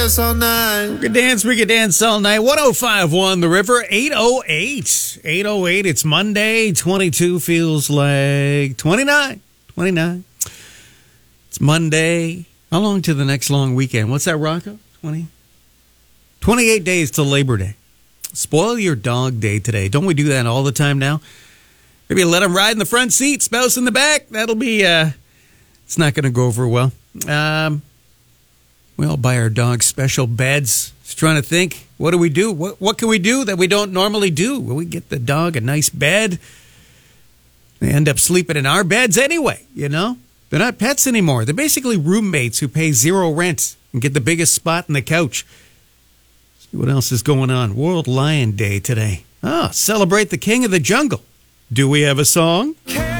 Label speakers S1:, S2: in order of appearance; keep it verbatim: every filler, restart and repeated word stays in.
S1: dance all night.
S2: We could dance, we could dance all night. one oh five point one The River, eight oh eight. eight oh eight, it's Monday. twenty-two feels like twenty-nine. twenty-nine. It's Monday. How long to the next long weekend? What's that, Rocco? twenty? twenty-eight days till Labor Day. Spoil your dog day today. Don't we do that all the time now? Maybe let them ride in the front seat, spouse in the back. That'll be, uh, it's not going to go over well. Um, we all buy our dogs special beds. Just trying to think, what do we do? What, what can we do that we don't normally do? Well, we get the dog a nice bed. They end up sleeping in our beds anyway, you know? They're not pets anymore. They're basically roommates who pay zero rent and get the biggest spot in the couch. See what else is going on. World Lion Day today. Ah, celebrate the king of the jungle. Do we have a song?